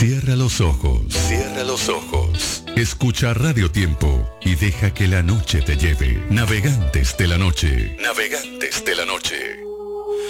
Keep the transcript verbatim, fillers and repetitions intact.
Cierra los ojos, cierra los ojos. Escucha Radio Tiempo y deja que la noche te lleve. Navegantes de la noche, navegantes de la noche.